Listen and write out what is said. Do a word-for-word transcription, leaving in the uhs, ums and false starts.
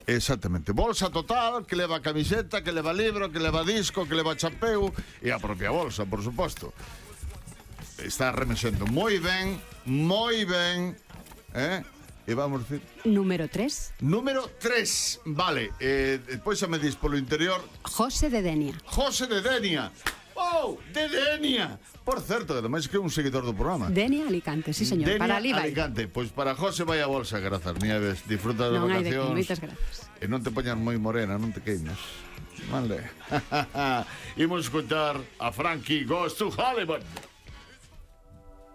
Exactamente. Bolsa total, que leva camiseta, que leva libro, que leva disco, que leva chapeu e a propia bolsa, por suposto. Está remexendo moi ben, moi ben, eh? E vamos decir... Número tres. Número tres, vale. Eh, depois xa me dis polo interior... José de Denia. José de Denia. Oh, de Denia. Por certo, ademais que é un seguidor do programa. Denia Alicante, sí señor. Denia Para ali vai. Alicante. Pois para José vai a bolsa, grazas, Nieves. Disfruta de Non hai de que, vacacións. moitas grazas. E non te poñas moi morena, non te queimes. Vale. Imos escutar a Frankie Goes to Hollywood.